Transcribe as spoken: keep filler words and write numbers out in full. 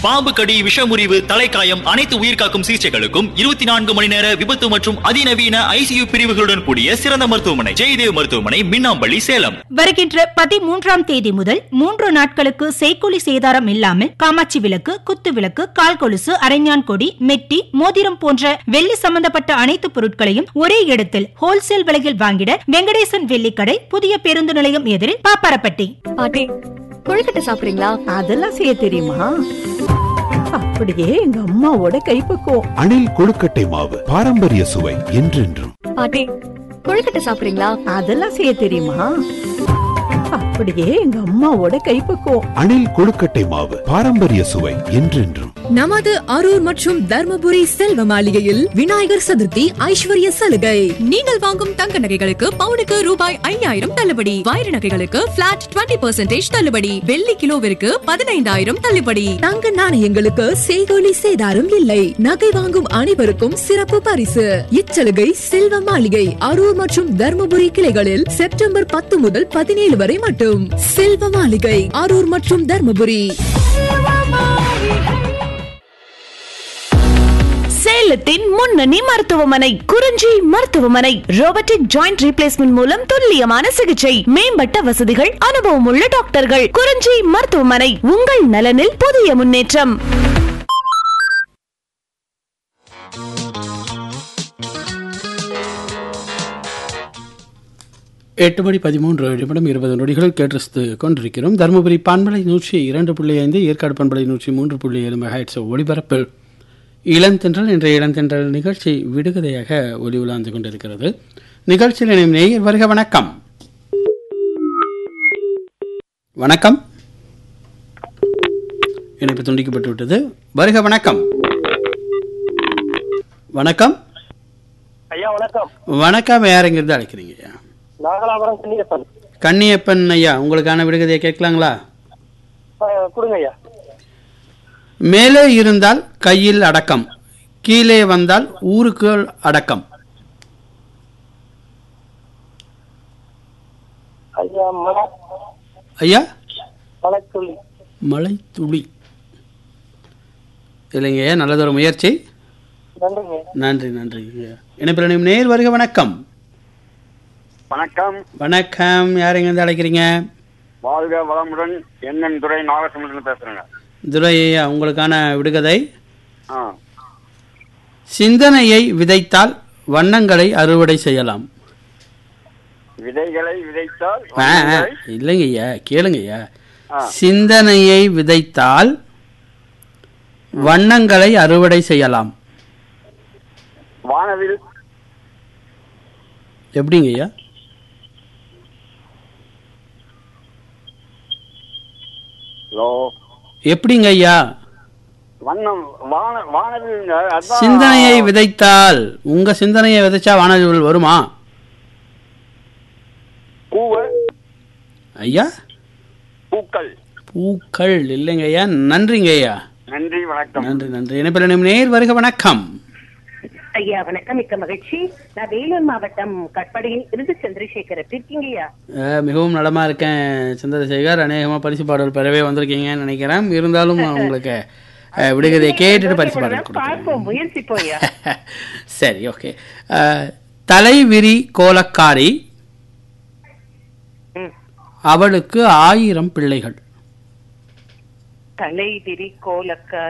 பாம்பு கடி, விஷமுறிவு, தலைக்காயம், அனைத்து உயிர்காக்கும் சிகிச்சைகளுக்கும் இருபத்தி நான்கு மணி நேர விபத்து மற்றும் அதிநவீன ஐசியு பிரிவுகளுடன் கூடிய சிறந்த மருத்துவமனை ஜெயதேவ் மருத்துவமனை, மின்னாம்பள்ளி, சேலம். வருகின்ற பதிமூன்றாம் தேதி முதல் மூன்று நாட்களுக்கு செய்கூலி சேதாரம் இல்லாமல் காமாட்சி விளக்கு, குத்து விளக்கு, கால் கொலுசு, அரைஞான் கொடி, மெட்டி, மோதிரம் போன்ற வெள்ளி சம்பந்தப்பட்ட அனைத்து பொருட்களையும் ஒரே இடத்தில் ஹோல்சேல் விலையில் வாங்கிட வெங்கடேசன் வெள்ளிக்கடை, புதிய பேருந்து நிலையம் எதிரில், பாப்பாரப்பட்டி. பாட்டி, கொழுக்கட்டை சாப்பிடுறீங்களா? அதெல்லாம் செய்ய தெரியுமா? அப்படியே எங்க அம்மாவோட கைப்பக்குவம். அணில் கொழுக்கட்டை மாவு, பாரம்பரிய சுவை என்றென்றும். பாட்டி, கொழுக்கட்டை சாப்பிடுறீங்களா? அதெல்லாம் செய்ய தெரியுமா? அப்படியே எங்க அம்மாவோட கைப்பக்குவம். அணில் கொழுக்கட்டை மாவு, பாரம்பரிய சுவை என்றென்றும். நமது அரூர் மற்றும் தர்மபுரி செல்வ மாளிகையில் விநாயகர் சதுர்த்தி ஐஸ்வர்ய சலுகை. நீங்கள் வாங்கும் தங்க நகைகளுக்கு பவுனுக்கு ரூபாய் ஐயாயிரம் தள்ளுபடி, வைர நகைகளுக்கு பிளாட் இருபது பர்சன்டேஜ் தள்ளுபடி, வெள்ளி கிலோவிற்கு பதினைந்தாயிரம் தள்ளுபடி. தங்க நாணயங்களுக்கு செய்கூலி சேதாரம் இல்லை. நகை வாங்கும் அனைவருக்கும் சிறப்பு பரிசு. இச்சலுகை செல்வ மாளிகை அரூர் மற்றும் தர்மபுரி கிளைகளில் செப்டம்பர் பத்து முதல் பதினேழு வரை மட்டும். செல்வ மாளிகை அரூர் மற்றும் தர்மபுரி. சேலத்தின் முன்னணி மருத்துவமனை குறிஞ்சி மருத்துவமனை. ரோபோட்டிக் ஜாயிண்ட் ரீப்ளேஸ்மெண்ட் மூலம் துல்லியமான சிகிச்சை, மேம்பட்ட வசதிகள், அனுபவம் உள்ள டாக்டர்கள். குறிஞ்சி மருத்துவமனை, உங்கள் நலனில் புதிய முன்னேற்றம். எட்டு மணி பதிமூன்று நிமிடம் இருபது நொடிகள் கேட்டு கொண்டிருக்கிறோம். தருமபுரி பண்பலை நூற்றி இரண்டு புள்ளி ஐந்து, ஏற்காடு பண்பலை நூற்றி மூன்று புள்ளி ஏழு மெகாஹெர்ட்ஸ் ஒளிபரப்பில் இளந்தென்றல் என்ற இளந்தென்றல் நிகழ்ச்சி விடுகதையாக ஒளி உலாந்து கொண்டிருக்கிறது. நிகழ்ச்சியில் இணையும் நேயர் வருக. வணக்கம். வணக்கம். இணைப்பு துண்டிக்கப்பட்டு விட்டது. வருக. வணக்கம். வணக்கம். ஐயா வணக்கம். வணக்கம். யாருங்கிறது அழைக்கிறீங்க? ஐயா நாகலாபுரம் கன்னியப்பன். கன்னியப்பன் ஐயா, உங்களுக்கான விடுகதையை கேட்கலாங்களா? கொடுங்க ஐயா. மேலே இருந்தால் கையில் அடக்கம், கீழே வந்தால் ஊருக்கு அடக்கம். ஐயா மலை. ஐயா மலைத்துளி. மலை துளி இல்லைங்க. நல்லதொரு முயற்சி. நன்றி நன்றி. இணைப்பில் நேர் வருக. வணக்கம். வணக்கம். வணக்கம். யார் எங்கேருந்து அழைக்கிறீங்க? வாழ்க வளமுடன். என் துறை நாகசமுத்திரம் பேசுறேங்க. துரை ஐயா, உங்களுக்கான விடுகதை. சிந்தனையை விதைத்தால் வண்ணங்களை அறுவடை செய்யலாம். விதைகளை விதைத்தால் இல்லைங்க ஐயா, கேளுங்க ஐயா. சிந்தனையை விதைத்தால் வண்ணங்களை அறுவடை செய்யலாம். வானவில். எப்படிங்க ஐயா? எப்படிங்க ஐயா? சிந்தனையை விதைத்தால், உங்க சிந்தனையை விதைச்சா வானவில் வருமா ஐயா? பூக்கள். பூக்கள் இல்லைங்க ஐயா. நன்றிங்க ஐயா. நன்றி. வணக்கம். நன்றி நன்றி. இணைப்பில் நேர் வருக. வணக்கம். ஐயா வணக்கம். மிக்க மகிழ்ச்சி. நான் வேலூர் மாவட்டம் கட்படியில் இருந்து சந்திரசேகர். எப்படி இருக்கீங்க ஐயா? மிகவும் நலமா இருக்கேன் சந்திரசேகர். அநேகமா பரிசு பாடல் பெறவே வந்திருக்கீங்கன்னு நினைக்கிறேன். இருந்தாலும் உங்களுக்கு விடுகதையை கேட்டுட்டு பரிசு பாடல் கொடுப்போம், முயற்சிப்போம். சரி, ஓகே. தலைவிரி கோலக்காரி, அவளுக்கு ஆயிரம் பிள்ளைகள். தலைவிரி கோலக்காரி